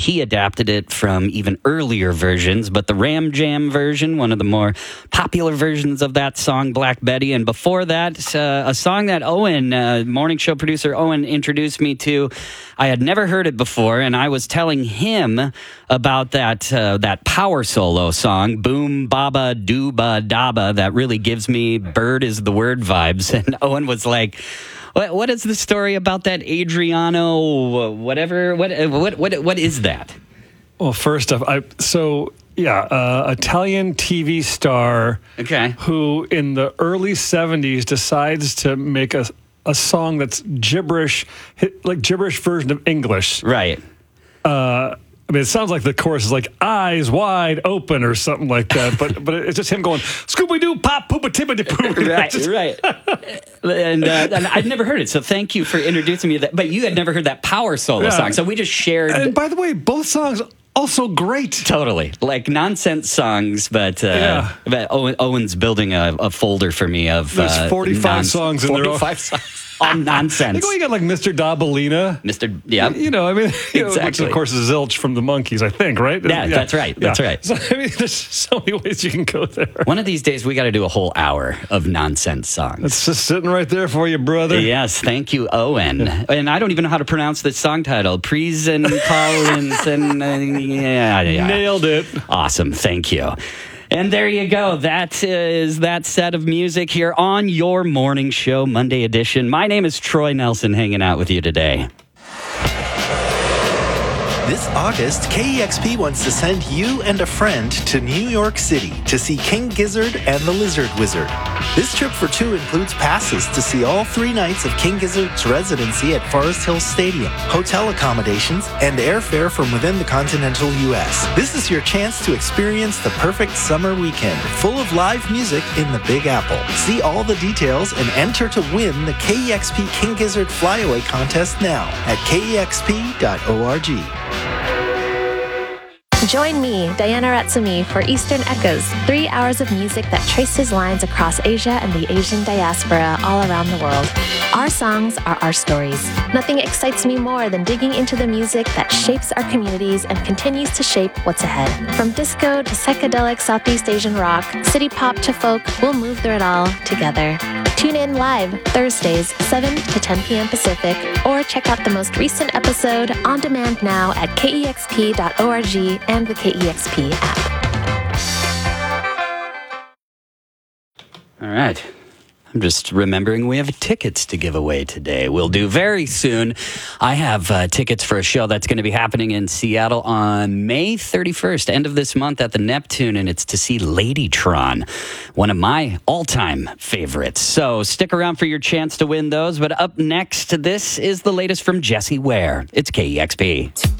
he adapted it from even earlier versions, but the Ram Jam version, one of the more popular versions of that song, Black Betty. And before that, a song that Owen, morning show producer Owen, introduced me to. I had never heard it before, and I was telling him about that power solo song, Boom Baba Dooba Daba, that really gives me bird is the word vibes. And Owen was like, what is the story about that Adriano whatever? What is that? Well, first off, Italian TV star, who in the early 70s decides to make a song that's gibberish, like gibberish version of English. Right. I mean, it sounds like the chorus is like eyes wide open or something like that, but it's just him going Scooby Doo Pop Poopa Tippity Poo. Right. And I'd never heard it, so thank you for introducing me to that. But you had never heard that power solo song, so we just shared. And by the way, both songs also great. Totally. Like nonsense songs, but Owen's building a folder for me of there's 45 songs in there. 45 songs. On nonsense. You got like Mr. Dabalina. Yeah. Exactly. Which of course is Zilch from the Monkees, I think, right? Yeah, that's right. That's right. So, I mean, there's so many ways you can go there. One of these days, we got to do a whole hour of nonsense songs. It's just sitting right there for you, brother. Yes, thank you, Owen. And I don't even know how to pronounce this song title. Prison Collins and Nailed it. Awesome, thank you. And there you go. That is that set of music here on your morning show, Monday edition. My name is Troy Nelson, hanging out with you today. This August, KEXP wants to send you and a friend to New York City to see King Gizzard and the Lizard Wizard. This trip for two includes passes to see all 3 nights of King Gizzard's residency at Forest Hills Stadium, hotel accommodations, and airfare from within the continental U.S. This is your chance to experience the perfect summer weekend full of live music in the Big Apple. See all the details and enter to win the KEXP King Gizzard Flyaway Contest now at kexp.org. Join me, Diana Ratsumi, for Eastern Echoes, 3 hours of music that traces lines across Asia and the Asian diaspora all around the world. Our songs are our stories. Nothing excites me more than digging into the music that shapes our communities and continues to shape what's ahead. From disco to psychedelic Southeast Asian rock, city pop to folk, we'll move through it all together. Tune in live Thursdays, 7 to 10 p.m. Pacific, or check out the most recent episode on demand now at kexp.org and the KEXP app. All right. I'm just remembering we have tickets to give away today. We'll do very soon. I have tickets for a show that's going to be happening in Seattle on May 31st, end of this month at the Neptune, and it's to see Ladytron, one of my all-time favorites. So stick around for your chance to win those. But up next, this is the latest from Jessie Ware. It's KEXP.